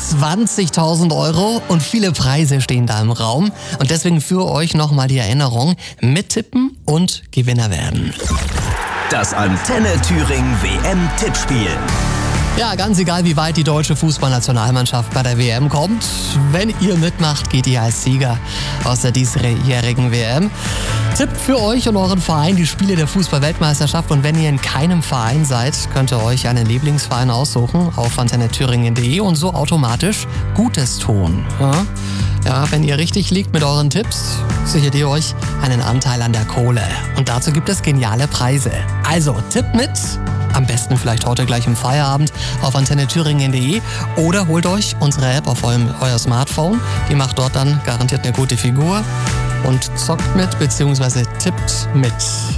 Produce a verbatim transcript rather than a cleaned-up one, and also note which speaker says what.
Speaker 1: zwanzigtausend Euro und viele Preise stehen da im Raum. Und deswegen für euch nochmal die Erinnerung: Mittippen und Gewinner werden.
Speaker 2: Das Antenne Thüringen W M-Tippspiel.
Speaker 1: Ja, ganz egal, wie weit die deutsche Fußballnationalmannschaft bei der W M kommt. Wenn ihr mitmacht, geht ihr als Sieger aus der diesjährigen W M. Tipp für euch und euren Verein die Spiele der Fußball-Weltmeisterschaft. Und wenn ihr in keinem Verein seid, könnt ihr euch einen Lieblingsverein aussuchen auf antenne thüringen punkt de und so automatisch Gutes tun. Ja? Ja, wenn ihr richtig liegt mit euren Tipps, sichert ihr euch einen Anteil an der Kohle. Und dazu gibt es geniale Preise. Also tippt mit, am besten vielleicht heute gleich im Feierabend auf antenne thüringen punkt de oder holt euch unsere App auf eurem, euer Smartphone. Die macht dort dann garantiert eine gute Figur und zockt mit bzw. tippt mit.